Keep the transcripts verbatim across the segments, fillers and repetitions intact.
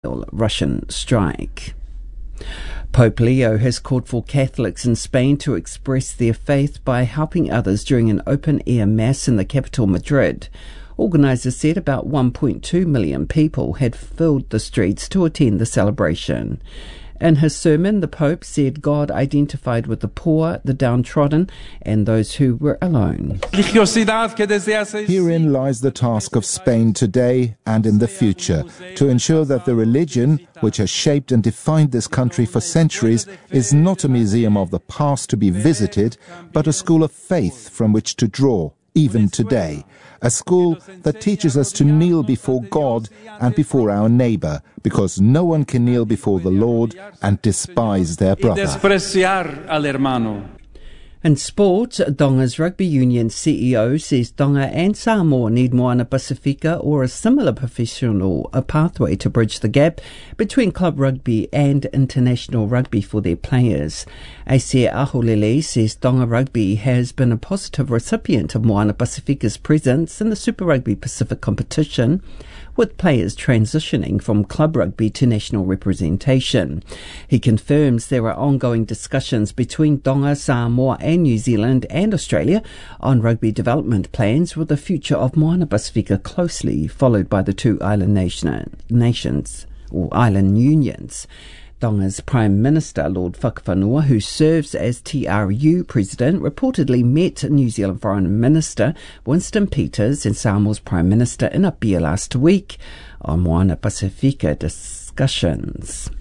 Russian strike. Pope Leo has called for Catholics in Spain to express their faith by helping others during an open-air mass in the capital, Madrid. Organisers said about one point two million people had filled the streets to attend the celebration. In his sermon, the Pope said God identified with the poor, the downtrodden, and those who were alone. Herein lies the task of Spain today and in the future, to ensure that the religion, which has shaped and defined this country for centuries, is not a museum of the past to be visited, but a school of faith from which to draw, even today. A school that teaches us to kneel before God and before our neighbour, because no one can kneel before the Lord and despise their brother. In sport, Tonga's rugby union C E O says Tonga and Samoa need Moana Pacifica or a similar professional a pathway to bridge the gap between club rugby and international rugby for their players. Asia Aholele says Tonga Rugby has been a positive recipient of Moana Pacifica's presence in the Super Rugby Pacific competition, with players transitioning from club rugby to national representation. He confirms there are ongoing discussions between Tonga, Samoa and New Zealand and Australia on rugby development plans, with the future of Moana Pacifica closely followed by the two island nation, nations or island unions. Tonga's Prime Minister, Lord Whakawhanua, who serves as T R U President, reportedly met New Zealand Foreign Minister Winston Peters and Samoa's Prime Minister in Apia last week on Moana Pacifica discussions.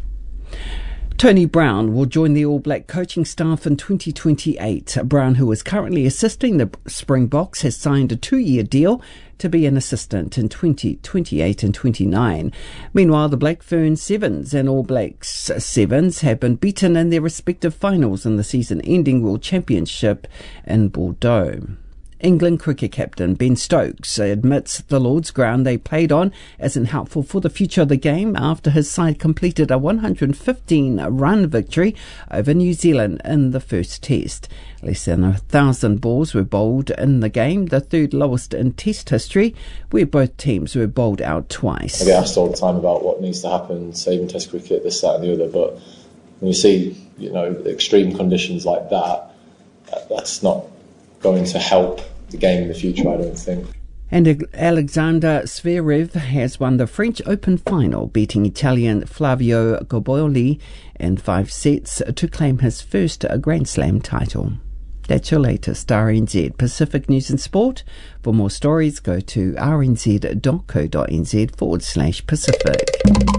Tony Brown will join the All Black coaching staff in twenty twenty-eight. Brown, who is currently assisting the Springboks, has signed a two-year deal to be an assistant in twenty twenty-eight and twenty-nine. Meanwhile, the Black Ferns Sevens and All Blacks Sevens have been beaten in their respective finals in the season-ending World Championship in Bordeaux. England cricket captain Ben Stokes admits the Lord's ground they played on isn't helpful for the future of the game after his side completed a one hundred fifteen run victory over New Zealand in the first test. Less than a thousand balls were bowled in the game, the third lowest in test history, where both teams were bowled out twice. I get asked all the time about what needs to happen, saving test cricket, this, that and the other, but when you see, you know, extreme conditions like that, that's not going to help the game in the future, I don't think. And Alexander Zverev has won the French Open final, beating Italian Flavio Goboli in five sets to claim his first Grand Slam title. That's your latest R N Z Pacific News and Sport. For more stories, go to rnz.co.nz forward slash Pacific.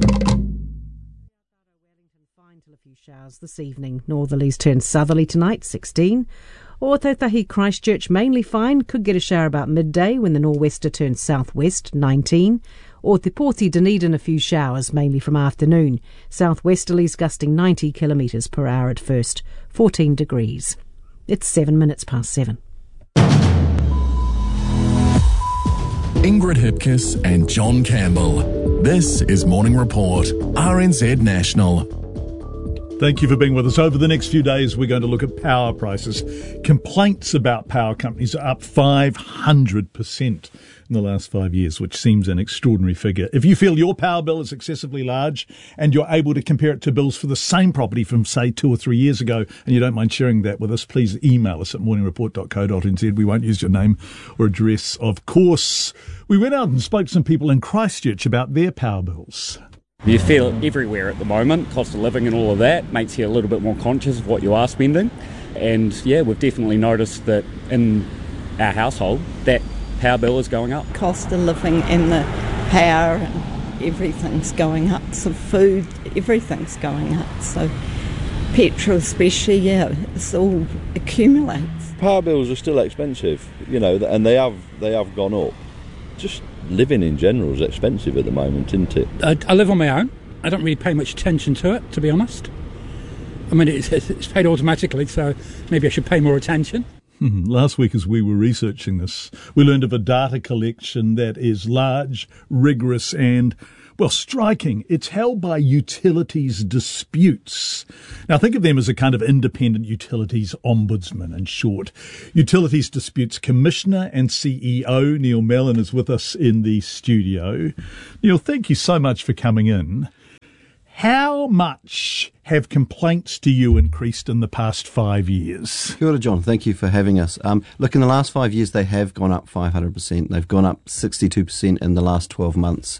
A few showers this evening. Northerlies turn southerly tonight, sixteen. Ōtautahi Christchurch mainly fine, could get a shower about midday when the nor'wester turns southwest, nineteen. Or Te Poti Dunedin a few showers, mainly from afternoon. Southwesterlies gusting ninety kilometres per hour at first, fourteen degrees. It's seven minutes past seven. Ingrid Hipkiss and John Campbell. This is Morning Report, R N Z National. Thank you for being with us. Over the next few days, we're going to look at power prices. Complaints about power companies are up five hundred percent in the last five years, which seems an extraordinary figure. If you feel your power bill is excessively large and you're able to compare it to bills for the same property from, say, two or three years ago, and you don't mind sharing that with us, please email us at morning report dot co dot n z. We won't use your name or address, of course. We went out and spoke to some people in Christchurch about their power bills. You feel it everywhere at the moment, cost of living and all of that makes you a little bit more conscious of what you are spending. And yeah, we've definitely noticed that in our household, that power bill is going up. Cost of living and the power and everything's going up. So food, everything's going up. So petrol especially, yeah, it's all accumulates. Power bills are still expensive, you know, and they have they have gone up. Just living in general is expensive at the moment, isn't it? I, I live on my own. I don't really pay much attention to it, to be honest. I mean, it's, it's paid automatically, so maybe I should pay more attention. Last week, as we were researching this, we learned of a data collection that is large, rigorous and, well, striking. It's held by Utilities Disputes. Now, think of them as a kind of independent utilities ombudsman, in short. Utilities Disputes Commissioner and C E O Neil Mellon is with us in the studio. Neil, thank you so much for coming in. How much have complaints to you increased in the past five years? Kia ora, John. Thank you for having us. Um, look, in the last five years, they have gone up five hundred percent. They've gone up sixty-two percent in the last twelve months.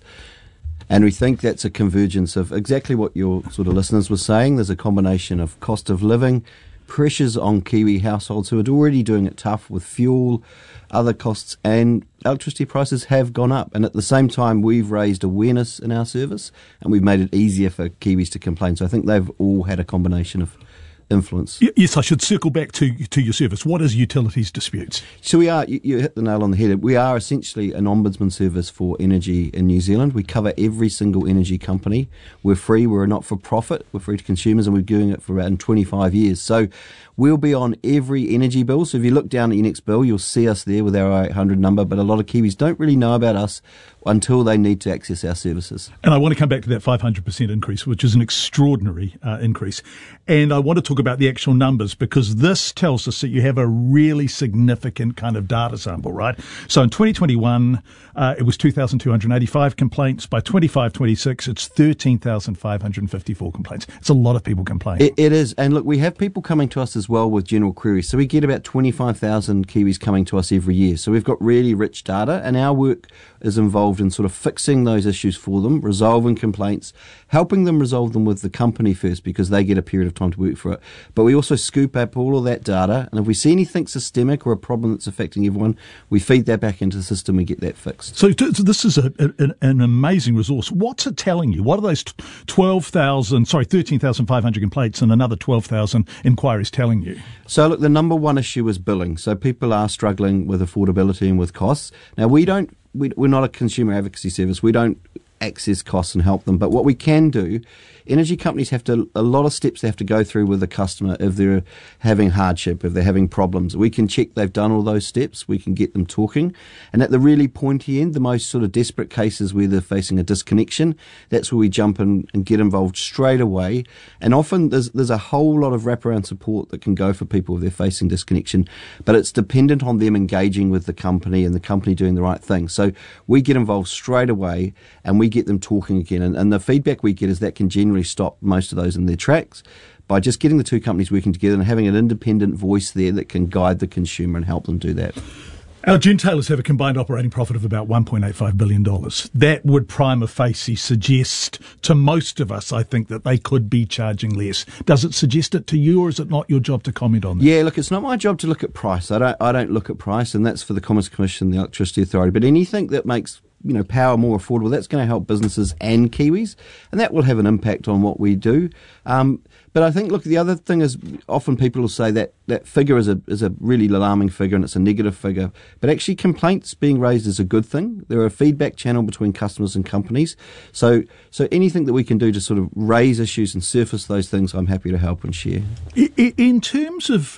And we think that's a convergence of exactly what your sort of listeners were saying. There's a combination of cost of living, pressures on Kiwi households who are already doing it tough with fuel, other costs, and electricity prices have gone up. And at the same time, we've raised awareness in our service and we've made it easier for Kiwis to complain. So I think they've all had a combination of influence. Yes, I should circle back to to your service. What is utilities disputes? So we are, you, you hit the nail on the head. We are essentially an ombudsman service for energy in New Zealand. We cover every single energy company. We're free, we're a not-for-profit, we're free to consumers, and we're doing it for around twenty-five years. So we'll be on every energy bill. So if you look down at your next bill, you'll see us there with our eight hundred number, but a lot of Kiwis don't really know about us until they need to access our services. And I want to come back to that five hundred percent increase, which is an extraordinary uh, increase. And I want to talk about the actual numbers, because this tells us that you have a really significant kind of data sample, right? So in twenty twenty-one, uh, it was two thousand two hundred eighty-five complaints. By twenty-five twenty-six, it's thirteen thousand five hundred fifty-four complaints. It's a lot of people complaining. It, it is. And look, we have people coming to us as well with general queries. So we get about twenty-five thousand Kiwis coming to us every year. So we've got really rich data, and our work is involved in sort of fixing those issues for them, resolving complaints, helping them resolve them with the company first, because they get a period of time to work for it. But we also scoop up all of that data, and if we see anything systemic or a problem that's affecting everyone, we feed that back into the system and get that fixed. So, t- so this is a, a, an amazing resource. What's it telling you? What are those twelve thousand, sorry, thirteen thousand five hundred complaints and another twelve thousand inquiries telling you? So look, the number one issue is billing. So people are struggling with affordability and with costs. Now, we don't We, we're not a consumer advocacy service. We don't access costs and help them. But what we can do, energy companies have to, a lot of steps they have to go through with the customer if they're having hardship, if they're having problems. We can check they've done all those steps. We can get them talking. And at the really pointy end, the most sort of desperate cases where they're facing a disconnection, that's where we jump in and get involved straight away. And often there's, there's a whole lot of wraparound support that can go for people if they're facing disconnection, but it's dependent on them engaging with the company and the company doing the right thing. So we get involved straight away and we get them talking again. And, and the feedback we get is that can generally stop most of those in their tracks by just getting the two companies working together and having an independent voice there that can guide the consumer and help them do that. Our gentailers have a combined operating profit of about one point eight five billion dollars. That would prima facie suggest to most of us, I think, that they could be charging less. Does it suggest it to you, or is it not your job to comment on that? Yeah, look, it's not my job to look at price. I don't, I don't look at price, and that's for the Commerce Commission and the Electricity Authority. But anything that makes, you know, power more affordable, that's going to help businesses and Kiwis, and that will have an impact on what we do. Um, but I think, look, the other thing is often people will say that that figure is a is a really alarming figure and it's a negative figure. But actually complaints being raised is a good thing. They're a feedback channel between customers and companies. So so anything that we can do to sort of raise issues and surface those things, I'm happy to help and share. In terms of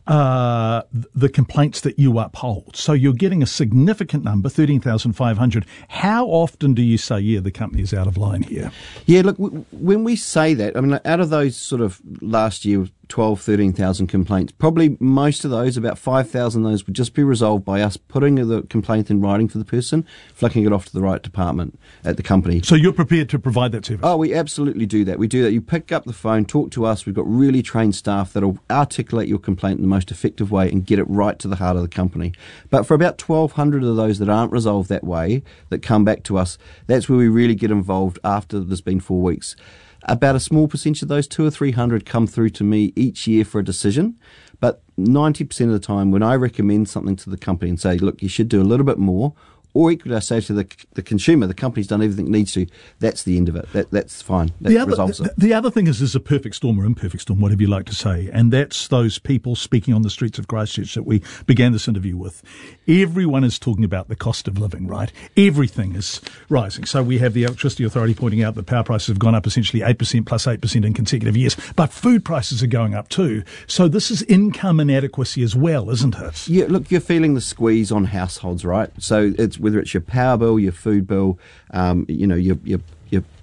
Uh, the complaints that you uphold. So you're getting a significant number, thirteen thousand five hundred. How often do you say, yeah, the company is out of line here? Yeah, look, w- when we say that, I mean, out of those sort of last year, twelve, thirteen thousand complaints, probably most of those, about five thousand of those would just be resolved by us putting the complaint in writing for the person, flicking it off to the right department at the company. So you're prepared to provide that service? Oh, we absolutely do that. We do that. You pick up the phone, talk to us. We've got really trained staff that'll articulate your complaint in the most effective way and get it right to the heart of the company. But for about twelve hundred of those that aren't resolved that way, that come back to us, that's where we really get involved after there's been four weeks. About a small percentage of those, two or three hundred, come through to me each year for a decision. But ninety percent of the time, when I recommend something to the company and say, look, you should do a little bit more, or equally I say to the the consumer, the company's done everything it needs to, that's the end of it. That, that's fine. That the other, resolves it. The other thing is there's a perfect storm or imperfect storm, whatever you like to say, and that's those people speaking on the streets of Christchurch that we began this interview with. Everyone is talking about the cost of living, right? Everything is rising. So we have the Electricity Authority pointing out that power prices have gone up essentially eight percent plus eight percent in consecutive years, but food prices are going up too. So this is income inadequacy as well, isn't it? Yeah, look, you're feeling the squeeze on households, right? So it's whether it's your power bill, your food bill, um, you know, your your your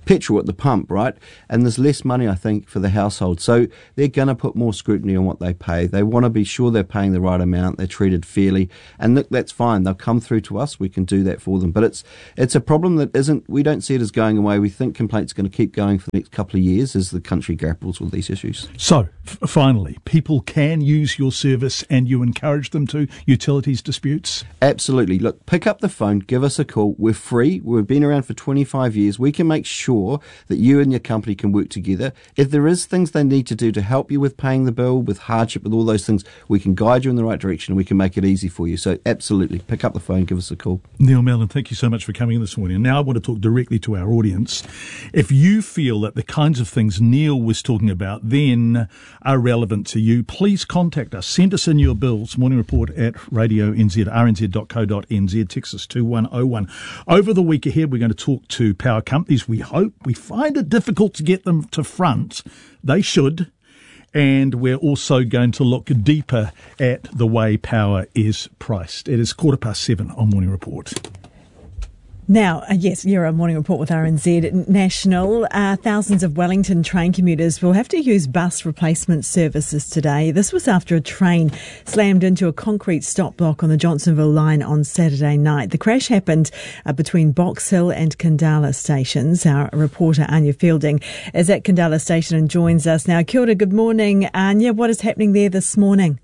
petrol at the pump, right? And there's less money, I think, for the household. So they're going to put more scrutiny on what they pay. They want to be sure they're paying the right amount, they're treated fairly. And look, that's fine. They'll come through to us. We can do that for them. But it's it's a problem that isn't, we don't see it as going away. We think complaints are going to keep going for the next couple of years as the country grapples with these issues. So, f- finally, people can use your service and you encourage them to, utilities disputes? Absolutely. Look, pick up the phone, give us a call. We're free. We've been around for twenty-five years. We can make sure that you and your company can work together. If there is things they need to do to help you with paying the bill, with hardship, with all those things, we can guide you in the right direction and we can make it easy for you. So absolutely, pick up the phone, give us a call. Neil Mallon, thank you so much for coming in this morning. And now I want to talk directly to our audience. If you feel that the kinds of things Neil was talking about then are relevant to you, please contact us. Send us in your bills. Morning Report at Radio N Z, r n z dot co dot n z. Text us two one oh one. Over the week ahead, we're going to talk to power companies. We hope. We find it difficult to get them to front. They should. And we're also going to look deeper at the way power is priced. It is quarter past seven on Morning Report. Now, uh, yes, you're on Morning Report with R N Z National. Uh, thousands of Wellington train commuters will have to use bus replacement services today. This was after a train slammed into a concrete stop block on the Johnsonville line on Saturday night. The crash happened uh, between Box Hill and Kandala stations. Our reporter Anya Fielding is at Kandala station and joins us now. Kia ora, good morning, Anya. What is happening there this morning?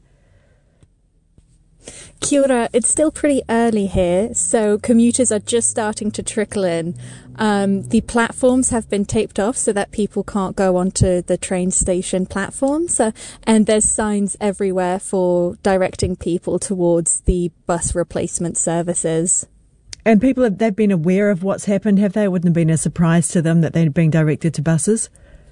Kia ora. It's still pretty early here, so commuters are just starting to trickle in. Um, the platforms have been taped off so that people can't go onto the train station platforms, uh, and there's signs everywhere for directing people towards the bus replacement services. And people, have they've been aware of what's happened, have they? It wouldn't have been a surprise to them that they'd been directed to buses?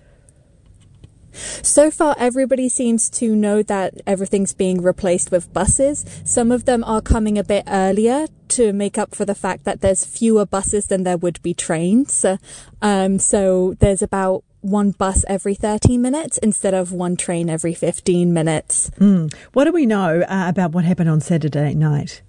So far, everybody seems to know that everything's being replaced with buses. Some of them are coming a bit earlier to make up for the fact that there's fewer buses than there would be trains. Um, so there's about one bus every thirty minutes instead of one train every fifteen minutes. Mm. What do we know uh, about what happened on Saturday night?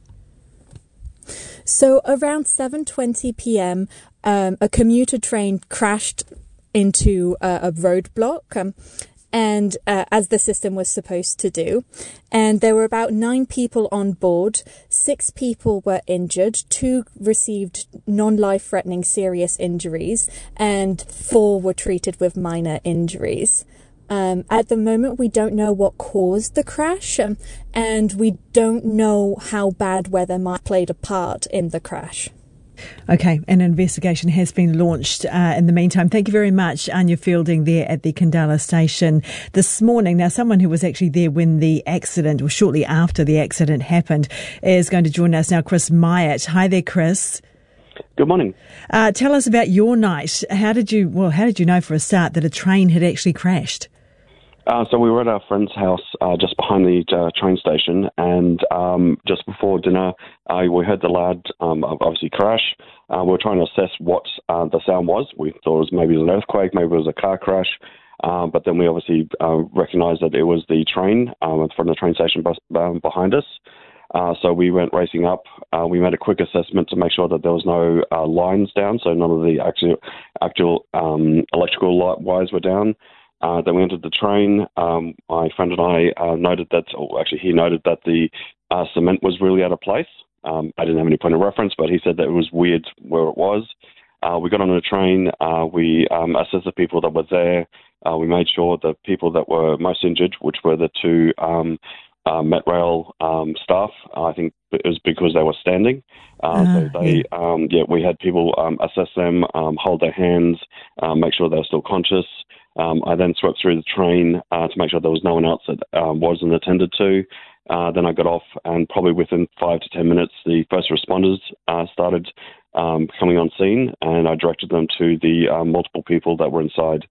So around seven twenty p.m, um, a commuter train crashed into uh, a roadblock, um, and uh, as the system was supposed to do. And there were about nine people on board. Six people were injured. Two received non-life-threatening serious injuries, and four were treated with minor injuries. Um, at the moment, we don't know what caused the crash, um, and we don't know how bad weather might have played a part in the crash. Okay, an investigation has been launched uh, in the meantime. Thank you very much, Anya Fielding, there at the Kandala station this morning. Now, someone who was actually there when the accident, or shortly after the accident happened, is going to join us now, Chris Myatt. Hi there, Chris. Good morning. Uh, tell us about your night. How did you, well, how did you know for a start that a train had actually crashed? Uh, so we were at our friend's house uh, just behind the uh, train station, and um, just before dinner, uh, we heard the loud, um, obviously, crash. Uh, we were trying to assess what uh, the sound was. We thought it was maybe it was an earthquake, maybe it was a car crash, uh, but then we obviously uh, recognised that it was the train um, from the train station bus, um, behind us. Uh, so we went racing up. Uh, we made a quick assessment to make sure that there was no uh, lines down, so none of the actual, actual um, electrical light wires were down. Uh, then we entered the train. Um, my friend and I uh, noted that, or actually he noted that the uh, cement was really out of place. Um, I didn't have any point of reference, but he said that it was weird where it was. Uh, we got on the train. Uh, we um, assessed the people that were there. Uh, we made sure the people that were most injured, which were the two um, uh, Metrail um, staff, I think it was because they were standing. Uh, uh, so they, yeah. Um, yeah, we had people um, assess them, um, hold their hands, um, make sure they were still conscious. Um, I then swept through the train uh, to make sure there was no one else that um, wasn't attended to. Uh, then I got off, and probably within five to ten minutes, the first responders uh, started um, coming on scene, and I directed them to the uh, multiple people that were inside.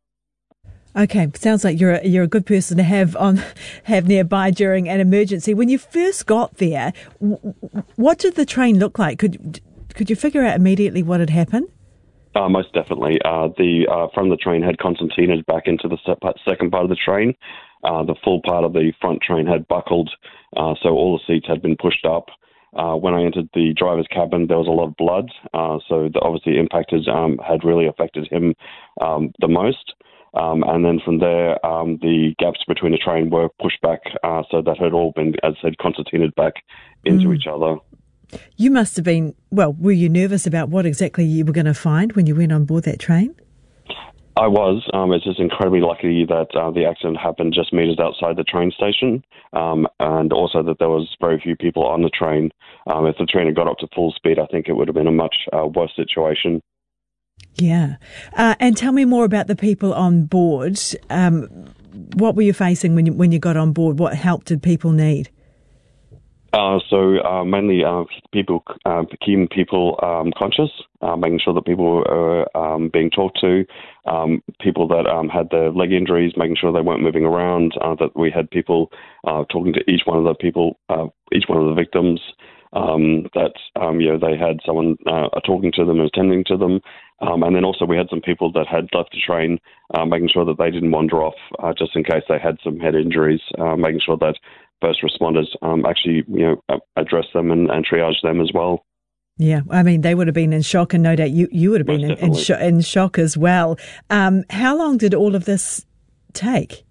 Okay, sounds like you're a, you're a good person to have on have nearby during an emergency. When you first got there, w- what did the train look like? Could could you figure out immediately what had happened? Uh, most definitely. Uh, the uh, from the train had concertinaed back into the se- second part of the train. Uh, the full part of the front train had buckled, uh, so all the seats had been pushed up. Uh, when I entered the driver's cabin, there was a lot of blood, uh, so the, obviously impacted um, had really affected him um, the most. Um, and then from there, um, the gaps between the train were pushed back, uh, so that had all been, as I said, concertinaed back into mm. each other. You must have been, well, were you nervous about what exactly you were going to find when you went on board that train? I was. Um, it's just incredibly lucky that uh, the accident happened just metres outside the train station, um, and also that there was very few people on the train. Um, if the train had got up to full speed, I think it would have been a much uh, worse situation. Yeah. Uh, and tell me more about the people on board. Um, what were you facing when you, when you got on board? What help did people need? Uh, so uh, mainly uh, people, uh, keeping people um, conscious, uh, making sure that people are um, being talked to, um, people that um, had their leg injuries, making sure they weren't moving around, uh, that we had people uh, talking to each one of the people, uh, each one of the victims, um, that um, you know, they had someone uh, talking to them and attending to them. Um, and then also we had some people that had left the train, uh, making sure that they didn't wander off, uh, just in case they had some head injuries, uh, making sure that first responders um, actually, you know, address them and, and triage them as well. Yeah, I mean, they would have been in shock, and no doubt you, you would have been in, in, sh- in shock as well. Um, how long did all of this take?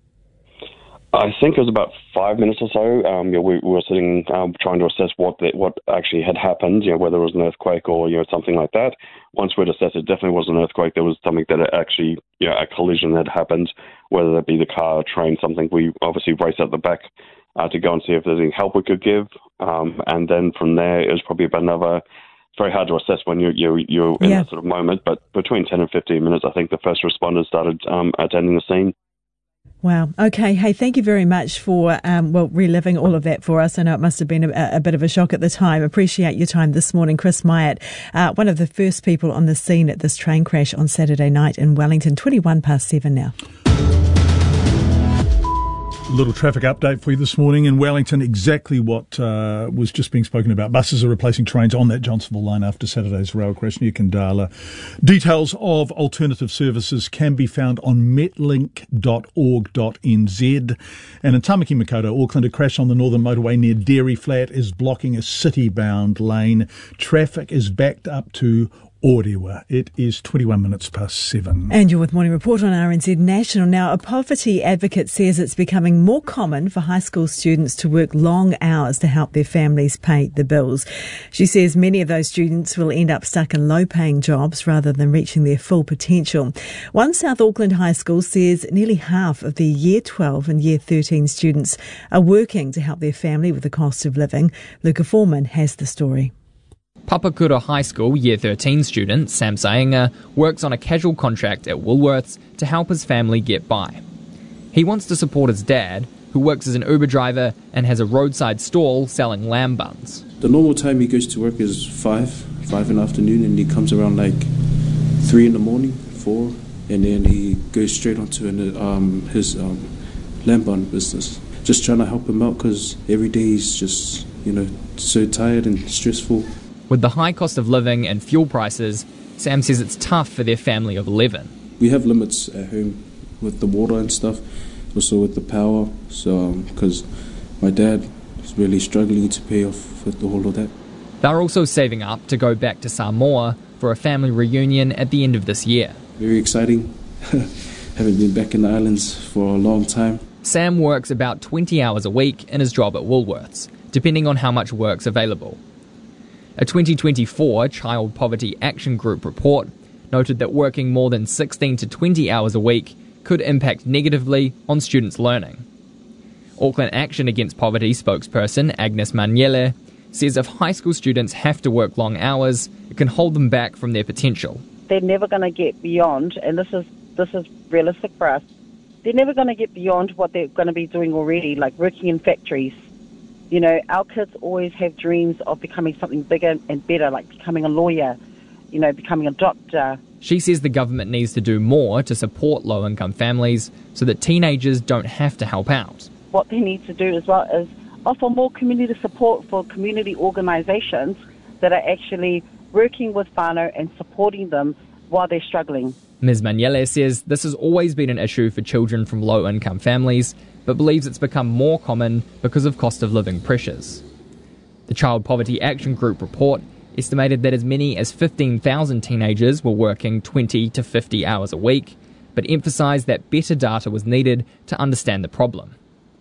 I think it was about five minutes or so. Um, you know, we, we were sitting um, trying to assess what the, what actually had happened, you know, whether it was an earthquake or, you know, something like that. Once we'd assessed it definitely was an earthquake, there was something that actually, you know, a collision had happened, whether that be the car or train, something. We obviously raced out the back uh, to go and see if there's any help we could give. Um, and then from there, it was probably about another, it's very hard to assess when you're, you're, you're in yeah. that sort of moment, but between ten and fifteen minutes, I think the first responders started um, attending the scene. Wow. Okay. Hey, thank you very much for, um, well, reliving all of that for us. I know it must have been a, a bit of a shock at the time. Appreciate your time this morning. Chris Myatt, uh, one of the first people on the scene at this train crash on Saturday night in Wellington, twenty-one past seven now. Little traffic update for you this morning in Wellington. Exactly what uh, was just being spoken about. Buses are replacing trains on that Johnsonville line after Saturday's rail crash near Kandala. Details of alternative services can be found on metlink dot org dot n z. And in Tamaki Makaurau, Auckland, a crash on the northern motorway near Dairy Flat is blocking a city-bound lane. Traffic is backed up to Orewa. It is twenty-one minutes past seven. And you're with Morning Report on R N Z National. Now, a poverty advocate says it's becoming more common for high school students to work long hours to help their families pay the bills. She says many of those students will end up stuck in low-paying jobs rather than reaching their full potential. One South Auckland high school says nearly half of the Year twelve and Year thirteen students are working to help their family with the cost of living. Luca Foreman has the story. Papakura High School Year thirteen student Sam Sainga works on a casual contract at Woolworths to help his family get by. He wants to support his dad, who works as an Uber driver and has a roadside stall selling lamb buns. The normal time he goes to work is five, five in the afternoon, and he comes around like three in the morning, four, and then he goes straight onto an, um, his um, lamb bun business. Just trying to help him out because every day he's just, you know, so tired and stressful. With the high cost of living and fuel prices, Sam says it's tough for their family of eleven. We have limits at home with the water and stuff, also with the power, so because um, my dad is really struggling to pay off with all of that. They're also saving up to go back to Samoa for a family reunion at the end of this year. Very exciting. Haven't been back in the islands for a long time. Sam works about twenty hours a week in his job at Woolworths, depending on how much work's available. A twenty twenty-four Child Poverty Action Group report noted that working more than sixteen to twenty hours a week could impact negatively on students' learning. Auckland Action Against Poverty spokesperson Agnes Maniele says if high school students have to work long hours, it can hold them back from their potential. They're never going to get beyond, and this is this is realistic for us, they're never going to get beyond what they're going to be doing already, like working in factories. You know, our kids always have dreams of becoming something bigger and better, like becoming a lawyer, you know, becoming a doctor. She says the government needs to do more to support low-income families so that teenagers don't have to help out. What they need to do as well is offer more community support for community organisations that are actually working with whānau and supporting them while they're struggling. Miz Maniele says this has always been an issue for children from low-income families, but believes it's become more common because of cost of living pressures. The Child Poverty Action Group report estimated that as many as fifteen thousand teenagers were working twenty to fifty hours a week, but emphasised that better data was needed to understand the problem.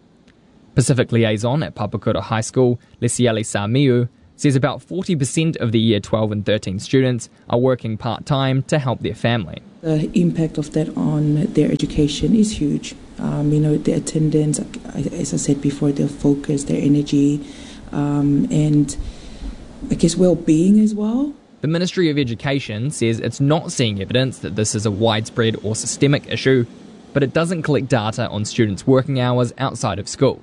Pacific Liaison at Papakura High School, Lesiele Samiu, says about forty percent of the Year twelve and thirteen students are working part-time to help their family. The impact of that on their education is huge. Um, you know, their attendance, as I said before, their focus, their energy, um, and I guess well-being as well. The Ministry of Education says it's not seeing evidence that this is a widespread or systemic issue, but it doesn't collect data on students' working hours outside of school.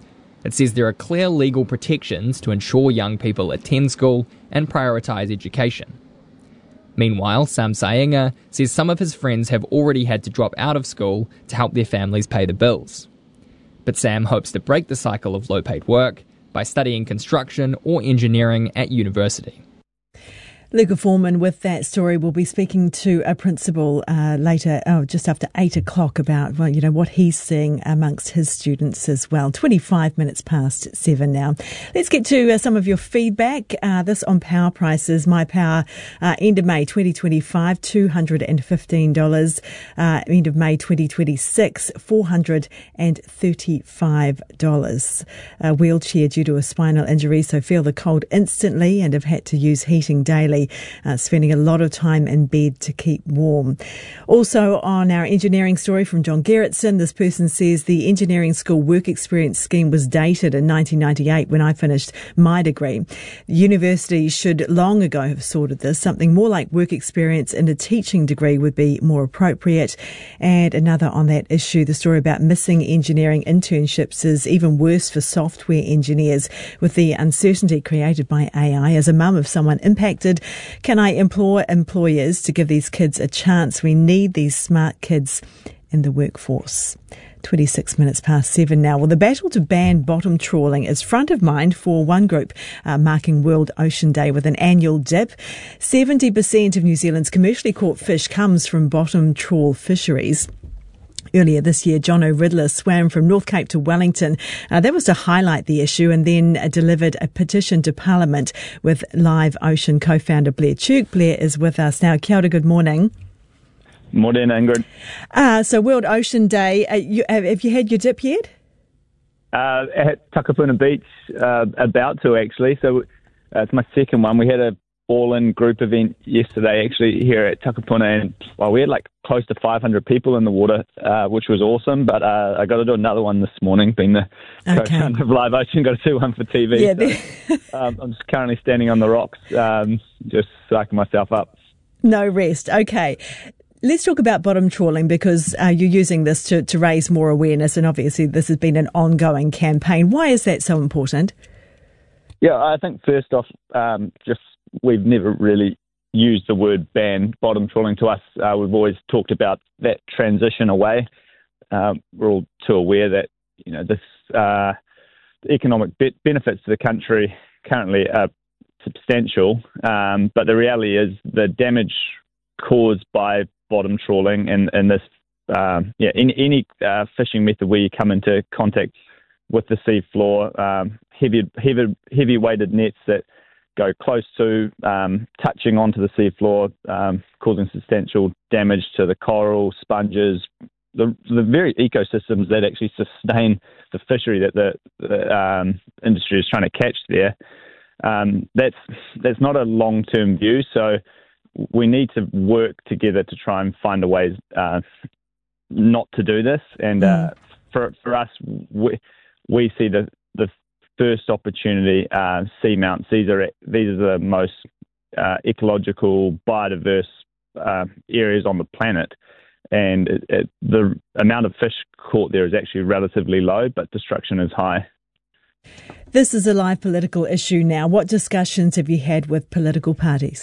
It says there are clear legal protections to ensure young people attend school and prioritise education. Meanwhile, Sam Saenga says some of his friends have already had to drop out of school to help their families pay the bills. But Sam hopes to break the cycle of low-paid work by studying construction or engineering at university. Luca Foreman with that story. We'll be speaking to a principal uh, later, oh, just after eight o'clock about, well, you know, what he's seeing amongst his students as well. twenty-five minutes past seven now. Let's get to uh, some of your feedback. Uh, this on power prices. My Power, uh, end of May twenty twenty-five, two hundred fifteen dollars. Uh, end of May twenty twenty-six, four hundred thirty-five dollars. A wheelchair due to a spinal injury, so feel the cold instantly and have had to use heating daily. Uh, spending a lot of time in bed to keep warm. Also on our engineering story from John Gerritsen, this person says the engineering school work experience scheme was dated in nineteen ninety-eight when I finished my degree. The university should long ago have sorted this. Something more like work experience in a teaching degree would be more appropriate. And another on that issue, the story about missing engineering internships is even worse for software engineers with the uncertainty created by A I. As a mum of someone impacted, can I implore employers to give these kids a chance? We need these smart kids in the workforce. twenty-six minutes past seven now. Well, the battle to ban bottom trawling is front of mind for one group uh, marking World Ocean Day with an annual dip. seventy percent of New Zealand's commercially caught fish comes from bottom trawl fisheries. Earlier this year, John O'Riddler swam from North Cape to Wellington. Uh, that was to highlight the issue, and then uh, delivered a petition to Parliament with Live Ocean co-founder Blair Tuke. Blair is with us now. Kia ora, good morning. Morning, Ingrid. Uh, so World Ocean Day, uh, you, have, have you had your dip yet? Uh, at Takapuna Beach, uh, about to actually. So uh, it's my second one. We had a all-in group event yesterday actually here at Takapuna, and well, we had like close to five hundred people in the water, uh, which was awesome, but uh, I got to do another one this morning, being the okay. co-founder of Live Ocean, got to do one for T V. Yeah, so, um, I'm just currently standing on the rocks, um, just psyching myself up. No rest. Okay. Let's talk about bottom trawling, because uh, you're using this to, to raise more awareness, and obviously this has been an ongoing campaign. Why is that so important? Yeah, I think first off, um, just we've never really used the word ban bottom trawling. To us, uh, we've always talked about that transition away. Um, we're all too aware that, you know, this uh, economic be- benefits to the country currently are substantial, um, but the reality is the damage caused by bottom trawling and, and this, um, yeah, in any uh, fishing method where you come into contact with the sea floor, um, heavy, heavy, heavy weighted nets that go close to, um, touching onto the sea floor, um, causing substantial damage to the coral, sponges, the the very ecosystems that actually sustain the fishery that the, the um, industry is trying to catch there. Um, that's that's not a long-term view, so we need to work together to try and find a way uh, not to do this. And uh, for for us, we, we see the the first opportunity, uh, seamounts. These are these are the most uh, ecological, biodiverse uh, areas on the planet, and it, it, the amount of fish caught there is actually relatively low, but destruction is high. This is a live political issue now. What discussions have you had with political parties?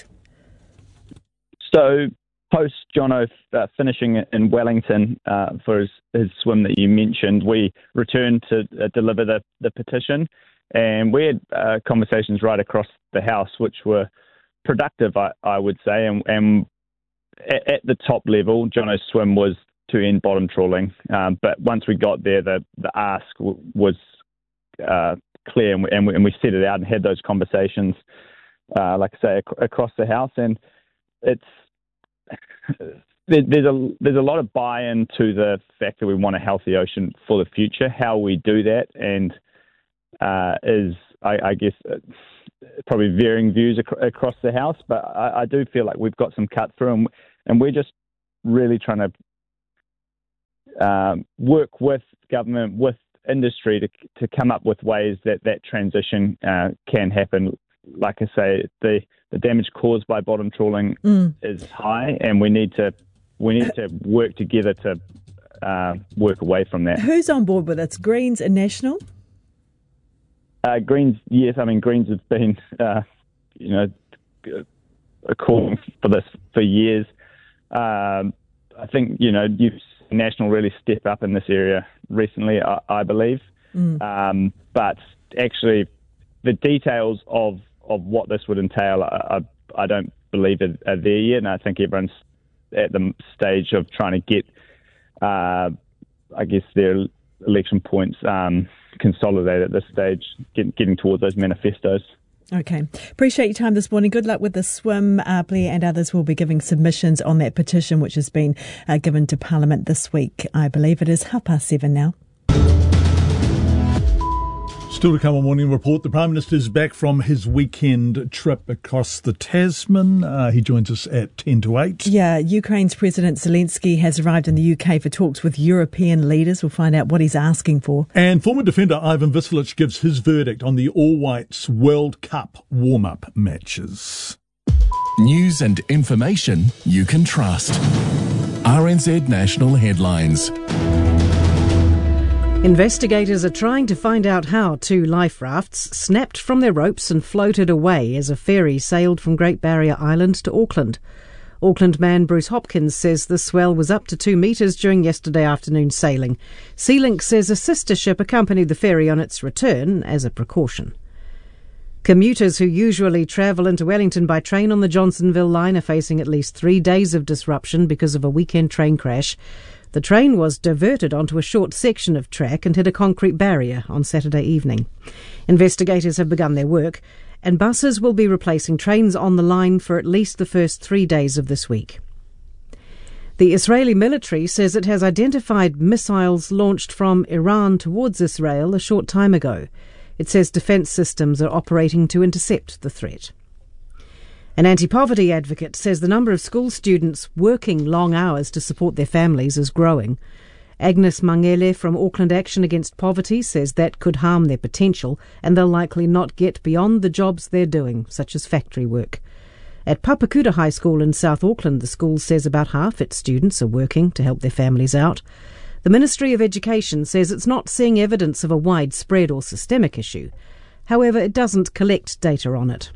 So, post Jono uh, finishing in Wellington uh, for his, his swim that you mentioned, we returned to uh, deliver the, the petition, and we had uh, conversations right across the House, which were productive, I, I would say. And, and at, at the top level, Jono's swim was to end bottom trawling. Um, but once we got there, the, the ask w- was uh, clear, and we, and we, and we set it out and had those conversations, uh, like I say, ac- across the house. And it's there, there's a there's a lot of buy-in to the fact that we want a healthy ocean for the future. How we do that and uh, is, I, I guess, uh, probably varying views ac- across the house. But I, I do feel like we've got some cut through, and, and we're just really trying to um, work with government, with industry to to come up with ways that that transition uh, can happen. Like I say, the the damage caused by bottom trawling Mm. is high, and we need to we need to work together to uh, work away from that. Who's on board with it? Greens and National? Uh, Greens, yes, I mean Greens have been, uh, you know, calling for this for years. Um, I think you know you've seen National really step up in this area recently, I, I believe. Mm. Um, but actually, the details of, of what this would entail, I, I, I don't believe are, are there yet, and I think everyone's at the stage of trying to get, uh, I guess, their election points um, consolidated at this stage, get, getting towards those manifestos. Okay. Appreciate your time this morning. Good luck with the swim. Uh, Blair and others will be giving submissions on that petition, which has been uh, given to Parliament this week. I believe it is half past seven now. Still to come on Morning Report, the Prime Minister is back from his weekend trip across the Tasman. Uh, he joins us at ten to eight. Yeah, Ukraine's President Zelensky has arrived in the U K for talks with European leaders. We'll find out what he's asking for. And former defender Ivan Vislic gives his verdict on the All Whites World Cup warm-up matches. News and information you can trust. R N Z National Headlines. Investigators are trying to find out how two life rafts snapped from their ropes and floated away as a ferry sailed from Great Barrier Island to Auckland. Auckland man Bruce Hopkins says the swell was up to two metres during yesterday afternoon sailing. SeaLink says a sister ship accompanied the ferry on its return as a precaution. Commuters who usually travel into Wellington by train on the Johnsonville line are facing at least three days of disruption because of a weekend train crash. The train was diverted onto a short section of track and hit a concrete barrier on Saturday evening. Investigators have begun their work, and buses will be replacing trains on the line for at least the first three days of this week. The Israeli military says it has identified missiles launched from Iran towards Israel a short time ago. It says defence systems are operating to intercept the threat. An anti-poverty advocate says the number of school students working long hours to support their families is growing. Agnes Mangele from Auckland Action Against Poverty says that could harm their potential and they'll likely not get beyond the jobs they're doing, such as factory work. At Papakuta High School in South Auckland, the school says about half its students are working to help their families out. The Ministry of Education says it's not seeing evidence of a widespread or systemic issue. However, it doesn't collect data on it.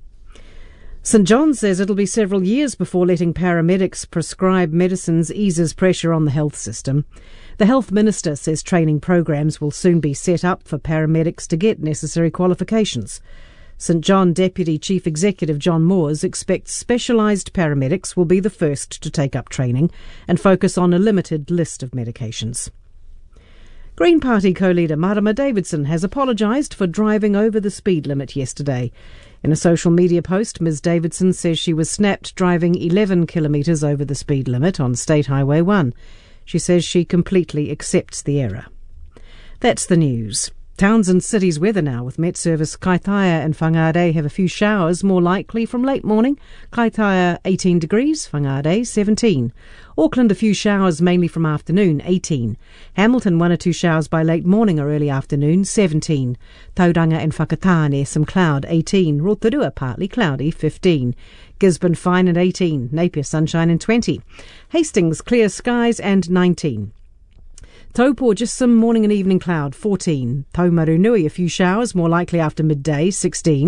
St John says it'll be several years before letting paramedics prescribe medicines eases pressure on the health system. The Health Minister says training programs will soon be set up for paramedics to get necessary qualifications. St John Deputy Chief Executive John Moores expects specialised paramedics will be the first to take up training and focus on a limited list of medications. Green Party co-leader Marama Davidson has apologised for driving over the speed limit yesterday. In a social media post, Miz Davidson says she was snapped driving eleven kilometres over the speed limit on State Highway one. She says she completely accepts the error. That's the news. Towns and cities weather now, with Met Service Kaitaia and Whangarei have a few showers, more likely from late morning. Kaitaia eighteen degrees, Whangarei seventeen. Auckland a few showers mainly from afternoon, eighteen. Hamilton one or two showers by late morning or early afternoon, seventeen. Tauranga and Whakatane some cloud, eighteen. Rotorua partly cloudy, fifteen. Gisborne fine and eighteen. Napier sunshine and twenty. Hastings clear skies and nineteen. Taupo just some morning and evening cloud, fourteen. Taumarunui a few showers, more likely after midday, sixteen.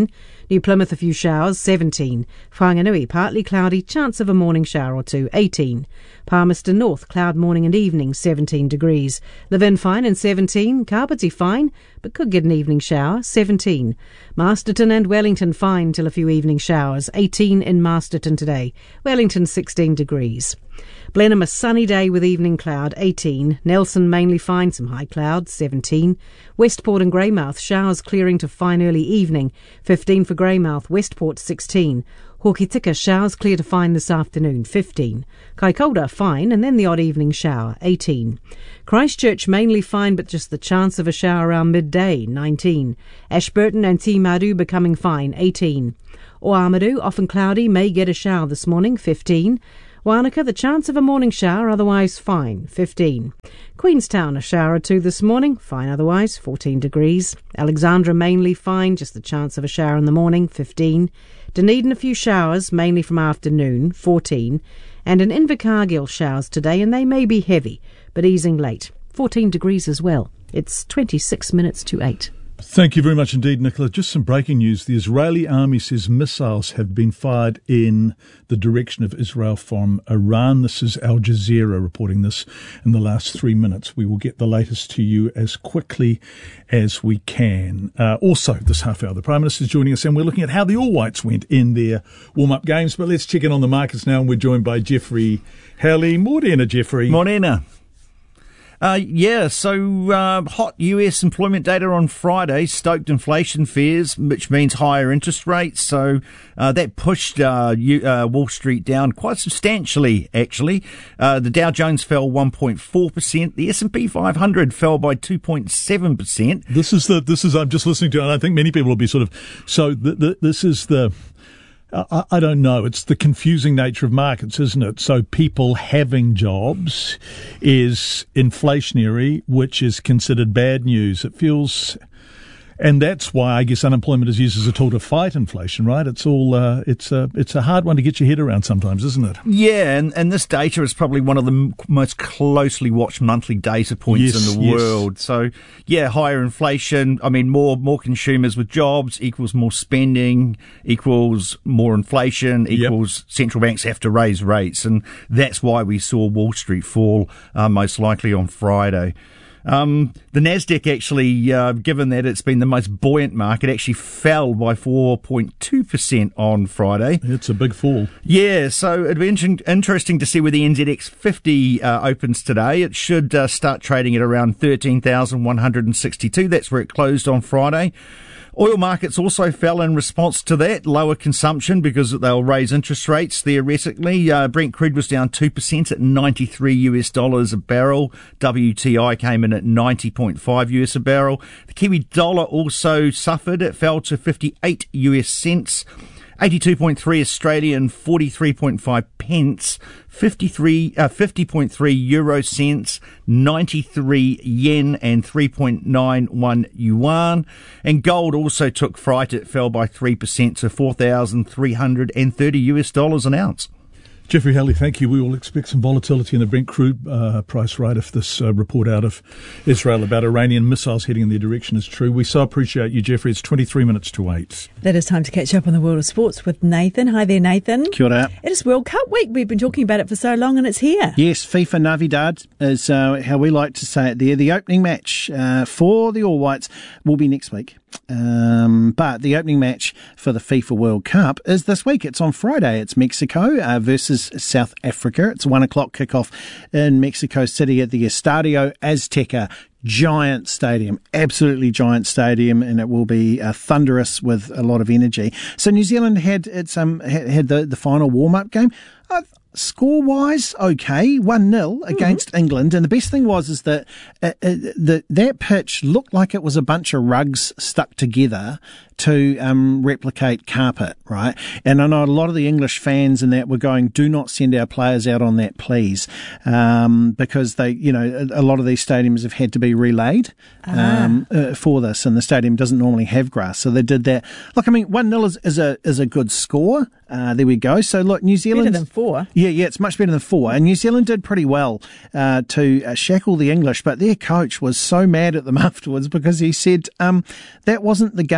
New Plymouth, a few showers, seventeen. Whanganui, partly cloudy, chance of a morning shower or two, eighteen. Palmerston North, cloud morning and evening, seventeen degrees. Levin fine and seventeen. Carpety fine, but could get an evening shower, seventeen. Masterton and Wellington fine till a few evening showers, eighteen in Masterton today. Wellington, sixteen degrees. Blenheim, a sunny day with evening cloud, eighteen. Nelson, mainly fine, some high clouds, seventeen. Westport and Greymouth, showers clearing to fine early evening, fifteen for Greymouth. Westport, sixteen. Hokitika, showers clear to fine this afternoon, fifteen. Kaikoura, fine, and then the odd evening shower, eighteen. Christchurch, mainly fine, but just the chance of a shower around midday, nineteen. Ashburton and Timaru becoming fine, eighteen. Oamaru, often cloudy, may get a shower this morning, fifteen. Wanaka, the chance of a morning shower, otherwise fine, fifteen. Queenstown, a shower or two this morning, fine otherwise, fourteen degrees. Alexandra, mainly fine, just the chance of a shower in the morning, fifteen. Dunedin, a few showers, mainly from afternoon, fourteen. And in Invercargill, showers today, and they may be heavy, but easing late, fourteen degrees as well. It's twenty-six minutes to eight. Thank you very much indeed, Nicola. Just some breaking news. The Israeli army says missiles have been fired in the direction of Israel from Iran. This is Al Jazeera reporting this in the last three minutes. We will get the latest to you as quickly as we can. Uh, also, this half hour, the Prime Minister is joining us, and we're looking at how the All Whites went in their warm-up games. But let's check in on the markets now, and we're joined by Jeffrey Halley. Morena, Jeffrey. Morena. Uh, yeah, so uh, hot U S employment data on Friday stoked inflation fears, which means higher interest rates. So uh, that pushed uh, U- uh, Wall Street down quite substantially, actually. Uh, the Dow Jones fell one point four percent. The S and P five hundred fell by two point seven percent. This is the, this is, I'm just listening to it, and I think many people will be sort of, so the, the, this is the, I, I don't know. It's the confusing nature of markets, isn't it? So people having jobs is inflationary, which is considered bad news. It feels, and that's why I guess unemployment is used as a tool to fight inflation, right? It's all, uh, it's a, it's a hard one to get your head around sometimes, isn't it? Yeah, and, and this data is probably one of the m- most closely watched monthly data points yes, in the yes. world. So, yeah, higher inflation. I mean, more more consumers with jobs equals more spending, equals more inflation, equals yep. central banks have to raise rates, and that's why we saw Wall Street fall uh, most likely on Friday. Um, the Nasdaq actually, uh, given that it's been the most buoyant market, actually fell by four point two percent on Friday. It's a big fall. Yeah, so it'd be in- interesting to see where the N Z X fifty uh, opens today. It should uh, start trading at around thirteen thousand one hundred sixty-two. That's where it closed on Friday. Oil markets also fell in response to that, lower consumption because they'll raise interest rates theoretically. Uh, Brent crude was down two percent at ninety-three U S dollars a barrel. W T I came in at ninety point five U S a barrel. The Kiwi dollar also suffered. It fell to fifty-eight U S cents. eighty-two point three Australian, forty-three point five pence, fifty-three, uh, fifty point three euro cents, ninety-three yen and three point nine one yuan. And gold also took fright. It fell by three percent to four thousand three hundred thirty U S dollars an ounce. Jeffrey Halley, thank you. We will expect some volatility in the Brent crude uh, price, right, if this uh, report out of Israel about Iranian missiles heading in their direction is true. We so appreciate you, Jeffrey. It's twenty-three minutes to eight. That is time to catch up on the world of sports with Nathan. Hi there, Nathan. Kia ora. It is World Cup week. We've been talking about it for so long and it's here. Yes, FIFA Navidad is uh, how we like to say it there. The opening match uh, for the All Whites will be next week. Um, but the opening match for the FIFA World Cup is this week. It's on Friday. It's Mexico uh, versus South Africa. It's one o'clock kickoff in Mexico City at the Estadio Azteca. Giant stadium, absolutely giant stadium, and it will be uh, thunderous with a lot of energy. So New Zealand had its um had, had the, the final warm-up game. Uh, Score-wise, okay, one nil against mm-hmm. England. And the best thing was is that uh, uh, the, that pitch looked like it was a bunch of rugs stuck together to um, replicate carpet, right? And I know a lot of the English fans and that were going, do not send our players out on that, please, um, because they, you know, a, a lot of these stadiums have had to be relaid um, ah. uh, for this, and the stadium doesn't normally have grass, so they did that. Look, I mean, one nil is, is a is a good score. Uh, there we go. So look, New Zealand better than four. Yeah, yeah, it's much better than four. And New Zealand did pretty well uh, to uh, shackle the English, but their coach was so mad at them afterwards because he said um, that wasn't the game plan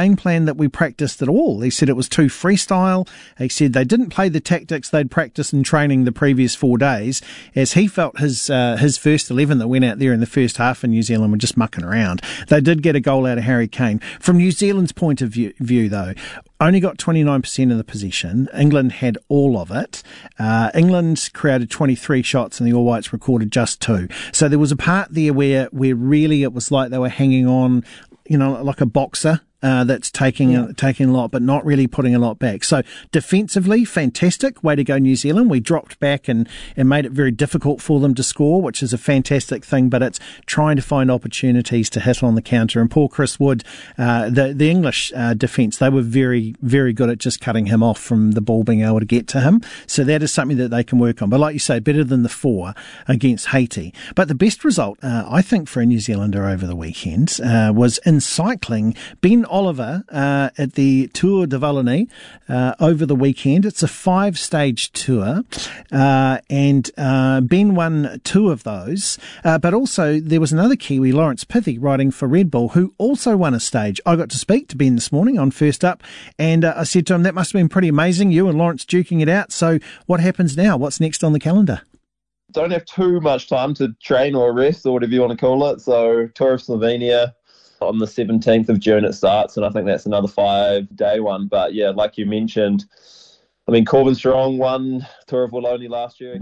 find that we practiced at all. He said it was too freestyle. He said they didn't play the tactics they'd practiced in training the previous four days, as he felt his uh, his first eleven that went out there in the first half in New Zealand were just mucking around. They did get a goal out of Harry Kane. From New Zealand's point of view, view though, only got twenty-nine percent of the possession. England had all of it. Uh, England created twenty-three shots and the All Whites recorded just two. So there was a part there where, where really it was like they were hanging on, you know, like a boxer. Uh, that's taking yeah. uh, taking a lot, but not really putting a lot back. So defensively, fantastic. Way to go, New Zealand. We dropped back and, and made it very difficult for them to score, which is a fantastic thing, but it's trying to find opportunities to hit on the counter. And poor Chris Wood, uh, the, the English uh, defence, they were very, very good at just cutting him off from the ball being able to get to him. So that is something that they can work on. But like you say, better than the four against Haiti. But the best result, uh, I think, for a New Zealander over the weekend uh, was in cycling. Ben Oliver uh, at the Tour de Wallonie uh, over the weekend. It's a five-stage tour, uh, and uh, Ben won two of those. Uh, but also there was another Kiwi, Lawrence Pithy, riding for Red Bull, who also won a stage. I got to speak to Ben this morning on First Up, and uh, I said to him, that must have been pretty amazing, you and Lawrence duking it out. So what happens now? What's next on the calendar? Don't have too much time to train or rest or whatever you want to call it. So Tour of Slovenia, on the seventeenth of June it starts, and I think that's another five-day one. But yeah, like you mentioned, I mean, Corbin Strong won Tour of Wallonie last year.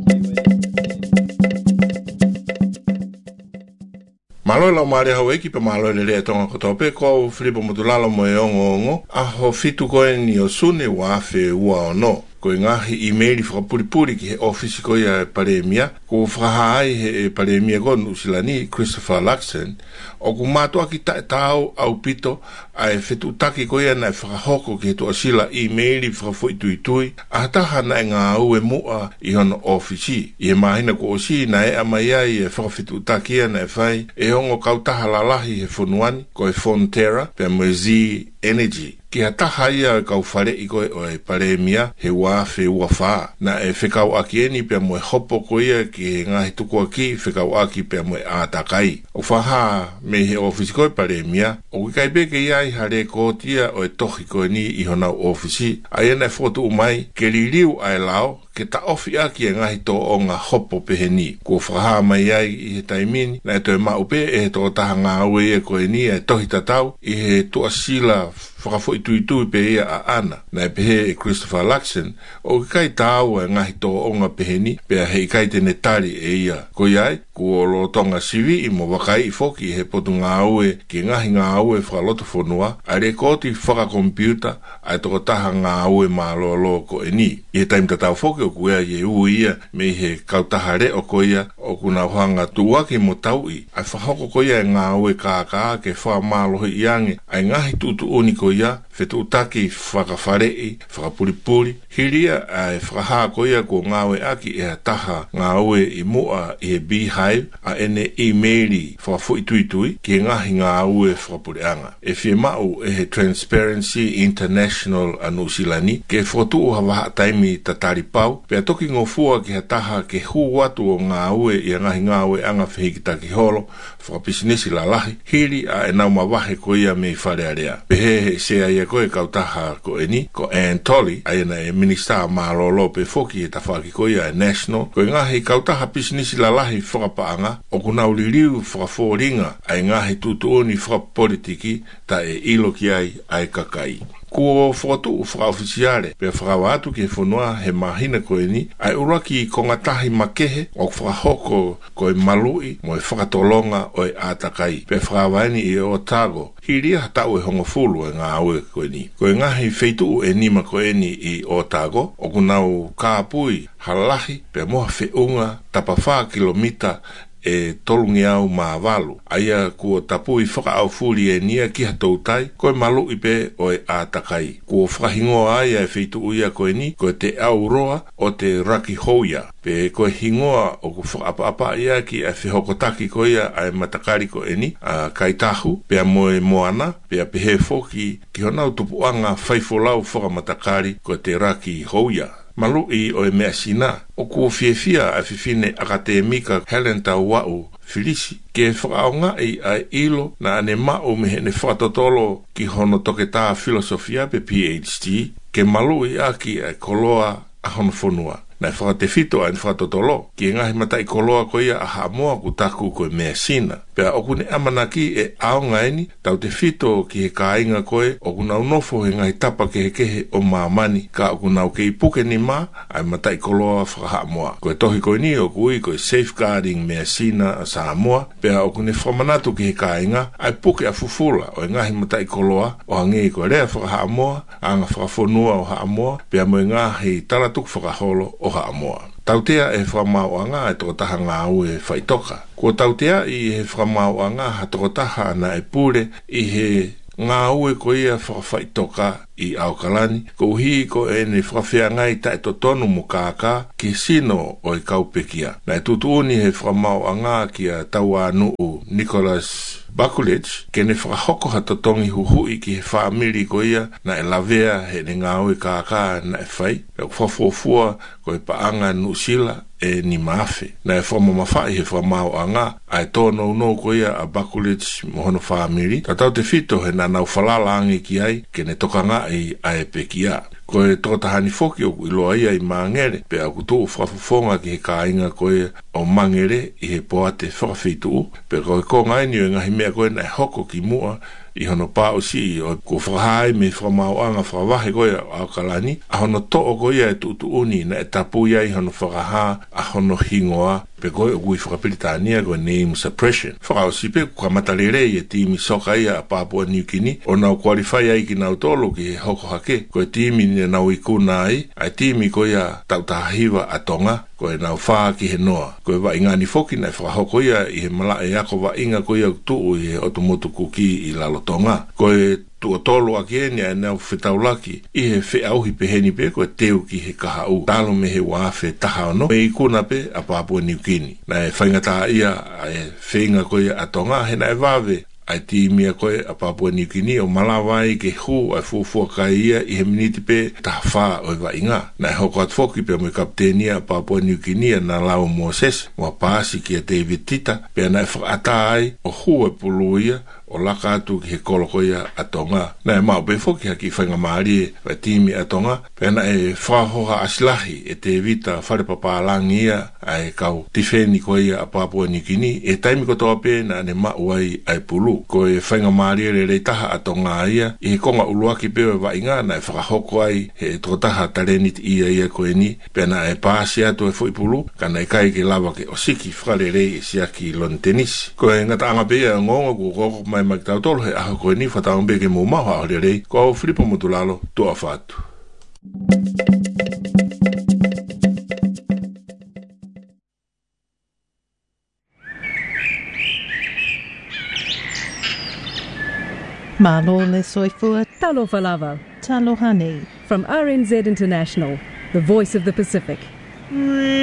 Malo la mare hawe ki pa malo le le tonga ko tope ko Filipo Mutulalo mo e ongo ongo a ho fitu ko ni o sune wa fe wa no ko ngahi email fra puri puri ki office ko ya paremia ko fra hai he paremia ko nusilani Christopher Luxon o ku mato aki ta tau au pito ai fitu taki ko ya na fra hoko ki to sila email fra foi tui tui a ta hana nga u e mu a i hon office i mahina ko si na e amaya i fra fitu taki na fai e ongo kauta halalahi he fonuani ko e Fonterra pe Mozi Energy ki hata haia kau whare i koe o e paremia he wāwhi ua whā. Na e whekau aki eni pia moe hopo koia ki he ngahi tuku aki whekau aki pia moe ātakai. O whaha me he ofisi koe paremia, o ki kai peke iai hare kōtia o e tohi koe ni i honau ofisi. A ena e whotu umai, ke ririu ai lao, ke ta ofi aki e ngahi tō o ngā hopo pehe ni. Ko whaha mai ai i he taimini, na e toi maupe e he tō taha ngā ue e koe ni e tohi tatau, i he tua sila whakafo i tui tui pe ia a ana. Na e pehe e Christopher Luxon, o ki kai tāu e ngahi tō o ngā pehe ni, pe a hei kai te netari e ia. Ko iai, ko lo tonga sivi i mo wakai i foki he potu ngā ue, ki ngahi ngā ue whakaloto whanua, a re kōti whakakompiuta, a e toko taha ngā ue mā lo lo ko e ni. I he taim tatau foki o kuea ye u ia, me he kautaha re o koia, o kuna whanga tuaki mo tau i, a whahoko koia e ngā ue kā kā ke wha mālohi iange, a ngahi tutu uni koia, whetu utaki whakawharei, whakapuripuri, hiria a e whakaha koia ko ngā ue aki e taha ngā ue i mua i he beehive, a ene e-maili whakafo i tui tui, ki ngahi ngā ue whakapureanga. E whie mau e he Transparency International anusilani, ke whotu o hawaha taimi tatari pau, pia toki ngofua ki he taha ke hu watu o ngā ue i ngahi ngā ue anga whihikitaki holo, whakapisinisi la lahi, hiri a e nau mawahe koia me i wharearea. Pehe he sea ia koe kautaha ko e ni, ko Anne Tolley, a ena e minista mārolo pe foki e tawhaki koia e national, ko e ngahi kautaha pisinisi la lahi whakapaanga, o kuna uliriu whakafōringa, a e ngahi tutuoni whakapolitiki, ta e ilo ki ai ai kakai. Ko whakatu o whakaofisiare, pe whakawatu ke whanua he mahina koe ni, ai uraki ko ngatahi makehe, o whakahoko koe malui, mo e whakatolonga o e ātakai, pe whakawaini i Otago, hiria hatau e hongofulu e ngā aue koe ni. Koe ngahi wheitu e nima koe ni i Otago, o kunau kāpui halahi, pe moha whiunga tapawha kilomita e tolungi au mā walu. Aia kua tapui whaka au furi e nia ki hatou tai, koe malu i pe o e ātakai. Kua whakahingoa aia e whitu uia koe ni, koe te au roa o te raki hoia. Pe koe hingoa o ku whakaapa ia ki e whihokotaki koe ia ai matakari koe ni, a kaitahu, pe a moe moana, pe a pehe foki ki honau tupuanga whaifolau whakamatakari koe te raki hoia. malu i o e mea sina. O kua fiefia a fifine akademika Helen Tauau Filisi. Ke whakaonga i a ilo na ane mao me hene whatotolo ki hono toketa filosofia pe P H D. Ke malu i aki a koloa a hono whonua. Na whakate fito a ni whatotolo. Ki ngahi mata i koloa ko ia a hamoa ku taku koe mea sina. Pea okune amanaki e aonga eni, tau te fito ki he kāinga koe, okuna unofo he ngai tapa ke he kehe o mamani, ka okuna o ke i puke ni ma, ai matai koloa whakahamoa. Koe tohi koe ni o kui, koe safeguarding mea sina a Samoa, pea okune whamanatu ki he kāinga, ai puke a fufula o e ngahi matai koloa, o hangi koe rea whakahamoa, anga whakafonua o Haamoa, pea mo e ngahi talatuk whakaholo o Haamoa. Tautea e whamauanga e tokotaha ngā au e whaitoka. Ko tautea i he whamauanga ha tokotaha na e pure i he ngā au e ko ia whawhaitoka i Aukalani. Ko uhi ko e ne whawhea ngai tae to tonu mo kāka ki sino o i kaupekia. Na e tutuuni he whamauanga ki a tau anu Nicholas Bakulich, ke ne whakahoko ha totongi huhui ki he whaamiri ko ia na e lavea he ne ngā ui kākā na e whai. E whawhofua ko e paanga nusila e ni maafe. Na e whamamawhai he whamau anga a e tōno no ko ia a Bakulich mohono whaamiri. Tatau te fito he na nau whalalangi ki ai ke ne tokanga i a e pekia. Ko e tokotahani foki o iloa ia i mangere pe a kutu whafufonga ki he kāinga ko e o mangere i he poate whakawhitu pe ko e ko ngai ni o ngahi mea ko e nai hoko ki mua i hono pāo si o ko whahai me whamauanga whawahe ko e a Aukalani a hono to'o ko ia e tutu uni na e tapu ia i hono whakaha a hono hingoa pe ko e ui whakapilitania ko name suppression. Whakao si pe kua matalere i e timi soka ia a Papua New Guinea o nau qualify ai ki nau tolo ki he hoko hake ko e timi ni nau i kuna ai a timi ko ia tautahiwa a tonga ko e nau whaa ki he noa. Ko e wa ingani foki na e whakahoko ia i he mala e ako wa inga ko ia tuu i he otomotu kuki i lalotonga. Ko e tua tolo a kienia e nau whetaulaki i he whe auhi peheni pe ko e teu ki he kahau. Talo me he wawhe taha ono me i kuna pe a Papua New Guinea. Na e whaingata ia e whenga ko ia a tonga he na e wawe ai timia koe a Papua New Guinea o malawai ke hu ai fufua kai ia i he miniti pe taha o i wa inga. Na e hoko atfoki pe mo i kaptenia a Papua New Guinea na lau Moses mo pasi ki a David Tita pe na e whakata ai o hu e pulu ia o laka atu ki he koloko ia a tonga. Na e mau pe foki haki whainga maari e wa timi a tonga pe na e whahoha asilahi e te vita whare papalangi ia ai kau tifeni koe ia a Papua New Guinea e taimi kotoa pe na ne mauai ai pulu. Ko e whainga maari re rei taha a tonga ia i he konga uluaki peo e wainga na e whakahoko ai he trotaha tarenit ia ia koe ni pe na e pāsi atu e fwoi pulu ka na e kai ke lawa ke osiki whakare rei e siaki lon tenisi. Ko e ngata anga pea ngonga ku koko mai mai tau tolo he aha koe ni whataung beke mō maha ahore rei ko au Filipo Mutulalo tua whātu. Malo le soifua talo falava. Talo hani. From R N Z International, the voice of the Pacific.